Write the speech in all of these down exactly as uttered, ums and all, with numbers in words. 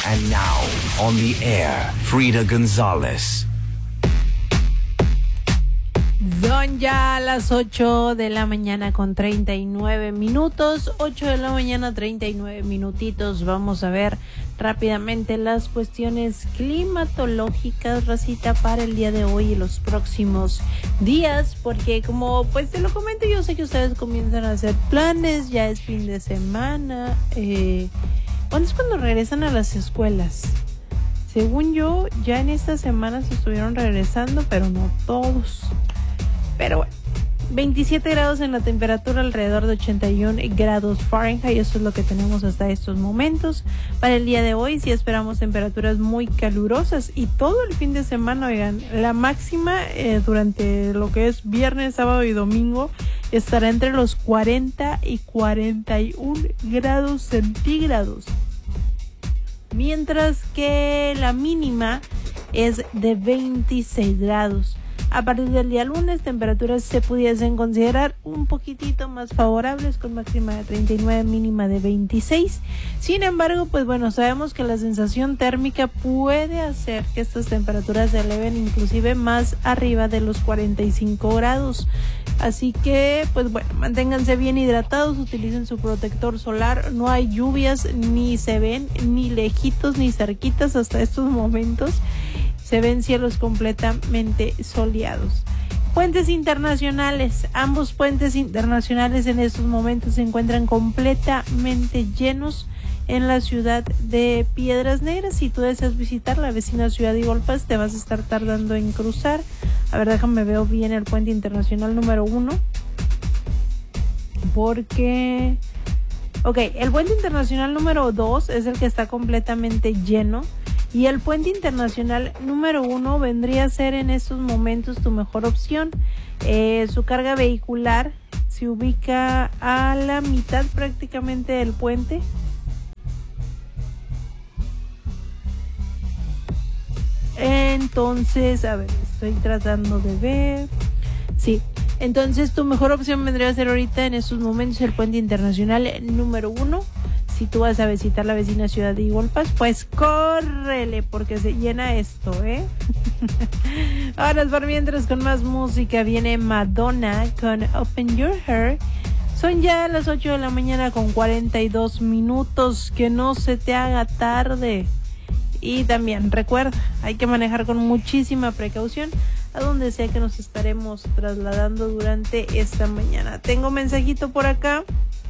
And now, on the air, Frida González. Son ya las ocho de la mañana con treinta y nueve minutos, ocho de la mañana treinta y nueve minutitos. Vamos a ver rápidamente las cuestiones climatológicas, Racita, para el día de hoy y los próximos días, porque como pues te lo comento, yo sé que ustedes comienzan a hacer planes, ya es fin de semana. Eh, ¿Cuándo es cuando regresan a las escuelas? Según yo, ya en estas semanas estuvieron regresando, pero no todos. Pero bueno, veintisiete grados en la temperatura, alrededor de ochenta y uno grados Fahrenheit. Eso es lo que tenemos hasta estos momentos. Para el día de hoy sí esperamos temperaturas muy calurosas y todo el fin de semana, oigan, la máxima eh, durante lo que es viernes, sábado y domingo estará entre los cuarenta y cuarenta y uno grados centígrados. Mientras que la mínima es de veintiséis grados. A partir del día lunes, temperaturas se pudiesen considerar un poquitito más favorables, con máxima de treinta y nueve, mínima de veintiséis. Sin embargo, pues bueno, sabemos que la sensación térmica puede hacer que estas temperaturas se eleven inclusive más arriba de los cuarenta y cinco grados. Así que, pues bueno, manténganse bien hidratados, utilicen su protector solar. No hay lluvias, ni se ven ni lejitos ni cerquitas hasta estos momentos. Se ven cielos completamente soleados. Puentes internacionales. Ambos puentes internacionales en estos momentos se encuentran completamente llenos en la ciudad de Piedras Negras. Si tú deseas visitar la vecina ciudad de Eagle Pass, te vas a estar tardando en cruzar. A ver, déjame ver bien el puente internacional número uno. Porque... Ok, el puente internacional número dos es el que está completamente lleno. Y el puente internacional número uno vendría a ser en estos momentos tu mejor opción. Eh, su carga vehicular se ubica a la mitad prácticamente del puente. Entonces, a ver, estoy tratando de ver. Sí, entonces tu mejor opción vendría a ser ahorita en estos momentos el puente internacional número uno. Si tú vas a visitar la vecina ciudad de Eagle Pass, pues córrele porque se llena esto, ¿eh? Ahora, por mientras, con más música viene Madonna con Open Your Heart. Son ya las ocho de la mañana con cuarenta y dos minutos. Que no se te haga tarde. Y también recuerda, hay que manejar con muchísima precaución a donde sea que nos estaremos trasladando durante esta mañana. Tengo un mensajito por acá.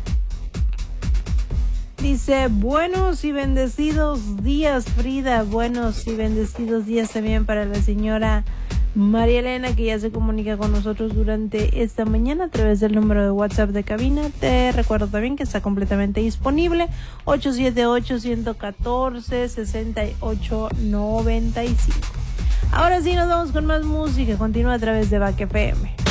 Dice, buenos y bendecidos días, Frida. Buenos y bendecidos días también para la señora María Elena, que ya se comunica con nosotros durante esta mañana a través del número de WhatsApp de cabina. Te recuerdo también que está completamente disponible, ocho siete ocho, uno cuatro, seis ocho nueve cinco. Ahora sí, nos vamos con más música. Continúa a través de Back F M.